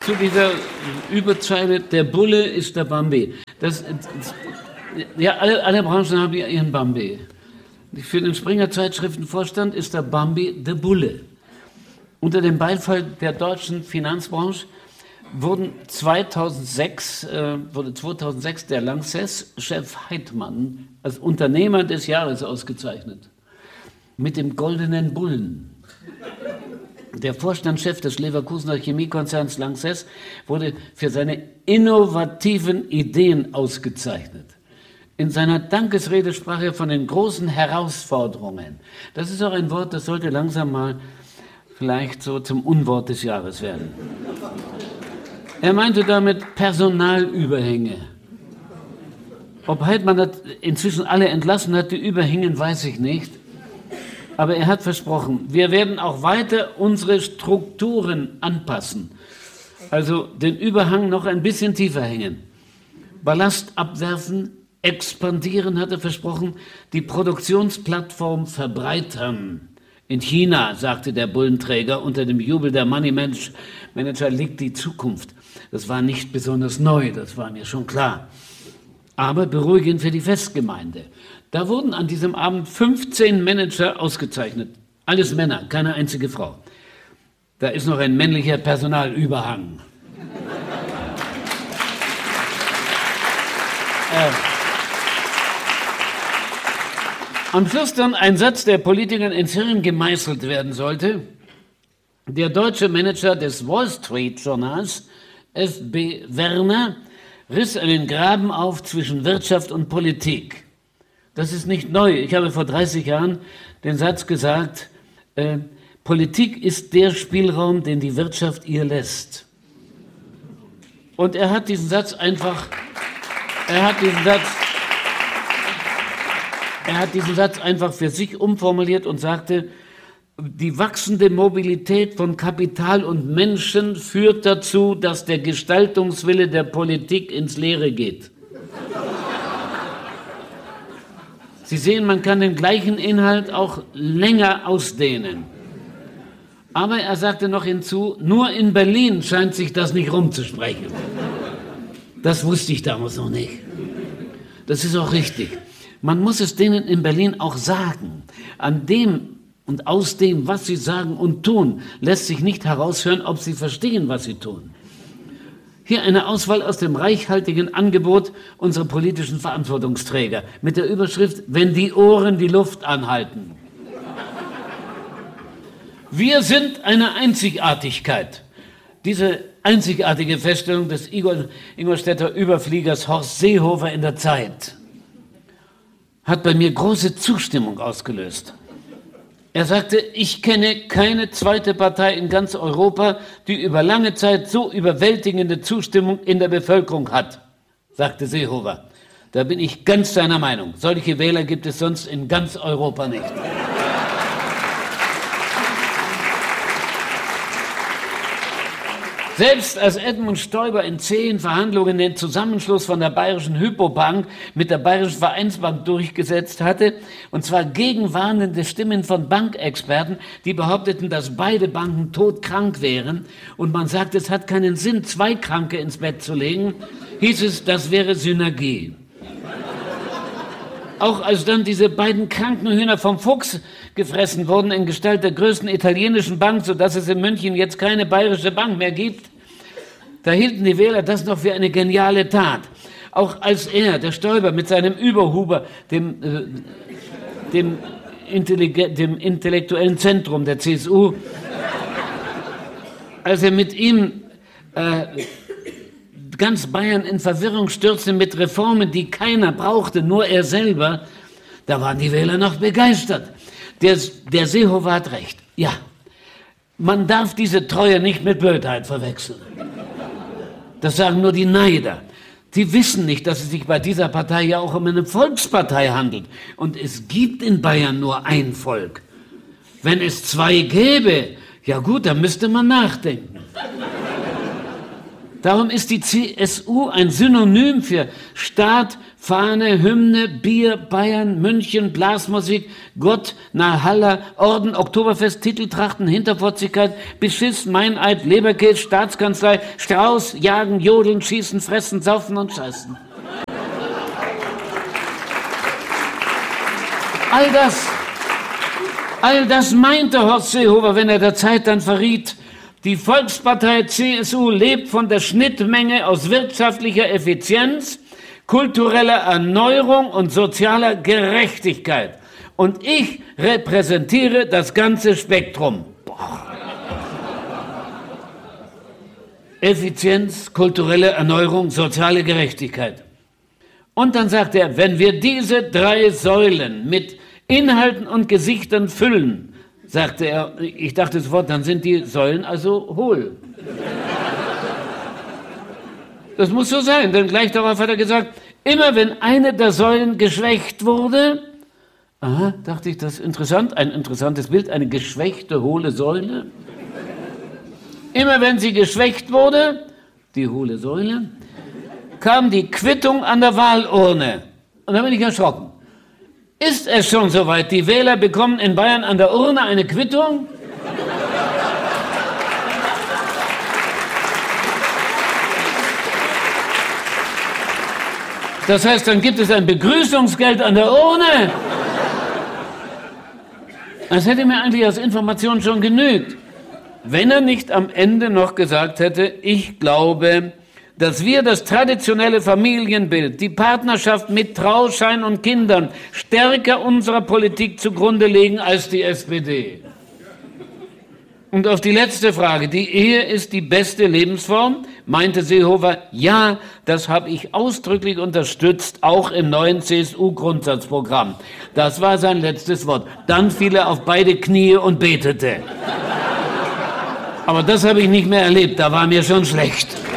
zu dieser Überzeile, der Bulle ist der Bambi. Ja, alle Branchen haben ihren Bambi. Für den Springer-Zeitschriftenvorstand ist der Bambi der Bulle. Unter dem Beifall der deutschen Finanzbranche wurde 2006 der Lanxess-Chef Heidmann als Unternehmer des Jahres ausgezeichnet. Mit dem goldenen Bullen. Der Vorstandschef des Leverkusener Chemiekonzerns Lanxess wurde für seine innovativen Ideen ausgezeichnet. In seiner Dankesrede sprach er von den großen Herausforderungen. Das ist auch ein Wort, das sollte langsam mal vielleicht so zum Unwort des Jahres werden. Er meinte damit Personalüberhänge. Ob Heidmann inzwischen alle entlassen hat, die überhängen, weiß ich nicht. Aber er hat versprochen, wir werden auch weiter unsere Strukturen anpassen. Also den Überhang noch ein bisschen tiefer hängen. Ballast abwerfen, expandieren, hat er versprochen, die Produktionsplattform verbreitern. In China, sagte der Bullenträger, unter dem Jubel der Money Manager liegt die Zukunft. Das war nicht besonders neu, das war mir schon klar. Aber beruhigend für die Festgemeinde. Da wurden an diesem Abend 15 Manager ausgezeichnet. Alles Männer, keine einzige Frau. Da ist noch ein männlicher Personalüberhang. Am Schluss dann ein Satz, der Politikern ins Hirn gemeißelt werden sollte. Der deutsche Manager des Wall Street Journals, F.B. Werner, riss einen Graben auf zwischen Wirtschaft und Politik. Das ist nicht neu. Ich habe vor 30 Jahren den Satz gesagt, Politik ist der Spielraum, den die Wirtschaft ihr lässt. Und er hat diesen Satz einfach für sich umformuliert und sagte, die wachsende Mobilität von Kapital und Menschen führt dazu, dass der Gestaltungswille der Politik ins Leere geht. Sie sehen, man kann den gleichen Inhalt auch länger ausdehnen. Aber er sagte noch hinzu, nur in Berlin scheint sich das nicht rumzusprechen. Das wusste ich damals noch nicht. Das ist auch richtig. Man muss es denen in Berlin auch sagen. An dem und aus dem, was sie sagen und tun, lässt sich nicht heraushören, ob sie verstehen, was sie tun. Hier eine Auswahl aus dem reichhaltigen Angebot unserer politischen Verantwortungsträger mit der Überschrift, wenn die Ohren die Luft anhalten. Wir sind eine Einzigartigkeit. Diese einzigartige Feststellung des Ingolstädter Überfliegers Horst Seehofer in der Zeit hat bei mir große Zustimmung ausgelöst. Er sagte, ich kenne keine zweite Partei in ganz Europa, die über lange Zeit so überwältigende Zustimmung in der Bevölkerung hat, sagte Seehofer. Da bin ich ganz seiner Meinung. Solche Wähler gibt es sonst in ganz Europa nicht. Selbst als Edmund Stoiber in zähen Verhandlungen den Zusammenschluss von der Bayerischen Hypobank mit der Bayerischen Vereinsbank durchgesetzt hatte, und zwar gegen warnende Stimmen von Bankexperten, die behaupteten, dass beide Banken todkrank wären, und man sagt, es hat keinen Sinn, zwei Kranke ins Bett zu legen, hieß es, das wäre Synergie. Auch als dann diese beiden kranken Hühner vom Fuchs gefressen wurden in Gestalt der größten italienischen Bank, sodass es in München jetzt keine bayerische Bank mehr gibt, da hielten die Wähler das noch für eine geniale Tat. Auch als er, der Stoiber, mit seinem Überhuber, dem intellektuellen Zentrum der CSU, als er mit ihm ganz Bayern in Verwirrung stürzte mit Reformen, die keiner brauchte, nur er selber, da waren die Wähler noch begeistert. Der Seehofer hat recht. Ja, man darf diese Treue nicht mit Blödheit verwechseln. Das sagen nur die Neider. Die wissen nicht, dass es sich bei dieser Partei ja auch um eine Volkspartei handelt. Und es gibt in Bayern nur ein Volk. Wenn es zwei gäbe, ja gut, dann müsste man nachdenken. Darum ist die CSU ein Synonym für Staat, Fahne, Hymne, Bier, Bayern, München, Blasmusik, Gott, Nahalla, Orden, Oktoberfest, Titeltrachten, Hinterfotzigkeit, Beschiss, Meineid, Leberkäse, Staatskanzlei, Strauß, Jagen, Jodeln, Schießen, Fressen, Saufen und Scheißen. All das meinte Horst Seehofer, wenn er der Zeit dann verriet, die Volkspartei CSU lebt von der Schnittmenge aus wirtschaftlicher Effizienz, kultureller Erneuerung und sozialer Gerechtigkeit. Und ich repräsentiere das ganze Spektrum. Boah. Effizienz, kulturelle Erneuerung, soziale Gerechtigkeit. Und dann sagt er, wenn wir diese 3 Säulen mit Inhalten und Gesichtern füllen, sagte er, ich dachte sofort, dann sind die Säulen also hohl. Das muss so sein, denn gleich darauf hat er gesagt, immer wenn eine der Säulen geschwächt wurde, aha, dachte ich, das ist interessant, ein interessantes Bild, eine geschwächte, hohle Säule. Immer wenn sie geschwächt wurde, die hohle Säule, kam die Quittung an der Wahlurne. Und da bin ich erschrocken. Ist es schon soweit? Die Wähler bekommen in Bayern an der Urne eine Quittung? Das heißt, dann gibt es ein Begrüßungsgeld an der Urne. Das hätte mir eigentlich als Information schon genügt, wenn er nicht am Ende noch gesagt hätte, ich glaube, dass wir das traditionelle Familienbild, die Partnerschaft mit Trauschein und Kindern stärker unserer Politik zugrunde legen als die SPD. Und auf die letzte Frage, die Ehe ist die beste Lebensform, meinte Seehofer, ja, das habe ich ausdrücklich unterstützt, auch im neuen CSU-Grundsatzprogramm. Das war sein letztes Wort. Dann fiel er auf beide Knie und betete. Aber das habe ich nicht mehr erlebt, da war mir schon schlecht.